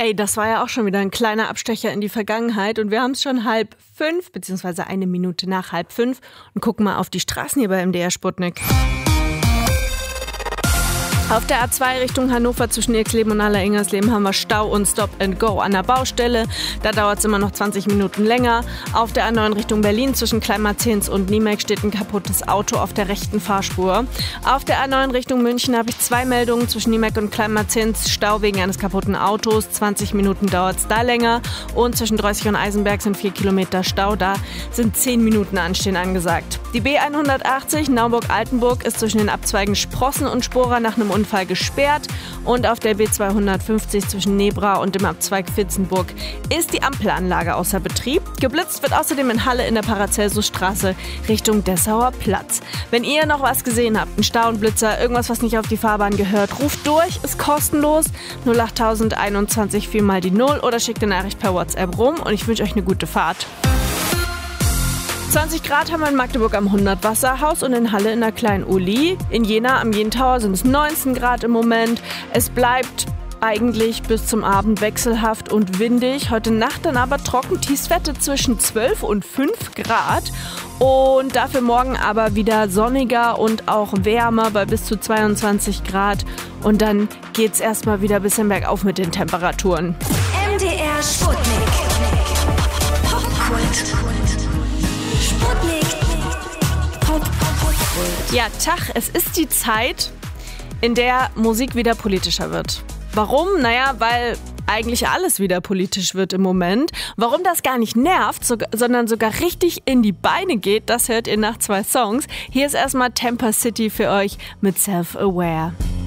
Ey, das war ja auch schon wieder ein kleiner Abstecher in die Vergangenheit und wir haben es schon 4:30, beziehungsweise 1 Minute nach 4:30 und gucken mal auf die Straßen hier bei MDR Sputnik. Auf der A2 Richtung Hannover zwischen Irxleben und Allersingersleben haben wir Stau und Stop and Go an der Baustelle. Da dauert es immer noch 20 Minuten länger. Auf der A9 Richtung Berlin zwischen Kleinmarzens und Niemek steht ein kaputtes Auto auf der rechten Fahrspur. Auf der A9 Richtung München habe ich 2 Meldungen zwischen Niemek und Kleinmarzens. Stau wegen eines kaputten Autos. 20 Minuten dauert es da länger. Und zwischen Dreußig und Eisenberg sind 4 Kilometer Stau. Da sind 10 Minuten Anstehen angesagt. Die B180 Naumburg-Altenburg ist zwischen den Abzweigen Sprossen und Spora nach einem Unfall gesperrt und auf der B250 zwischen Nebra und dem Abzweig Vitzenburg ist die Ampelanlage außer Betrieb. Geblitzt wird außerdem in Halle in der Paracelsusstraße Richtung Dessauer Platz. Wenn ihr noch was gesehen habt, ein Stau, ein Blitzer, irgendwas, was nicht auf die Fahrbahn gehört, ruft durch, ist kostenlos, 08021 4 mal die 0 oder schickt eine Nachricht per WhatsApp rum und ich wünsche euch eine gute Fahrt. 20 Grad haben wir in Magdeburg am 100-Wasserhaus und in Halle in der Kleinen Uli. In Jena am Jentower sind es 19 Grad im Moment. Es bleibt eigentlich bis zum Abend wechselhaft und windig. Heute Nacht dann aber trocken, Tiefstwerte zwischen 12 und 5 Grad. Und dafür morgen aber wieder sonniger und auch wärmer bei bis zu 22 Grad. Und dann geht's erstmal wieder ein bisschen bergauf mit den Temperaturen. MDR Sputnik. Popkult. Ja, Tag, es ist die Zeit, in der Musik wieder politischer wird. Warum? Naja, weil eigentlich alles wieder politisch wird im Moment. Warum das gar nicht nervt, sondern sogar richtig in die Beine geht, das hört ihr nach 2 Songs. Hier ist erstmal Temper City für euch mit Self-Aware.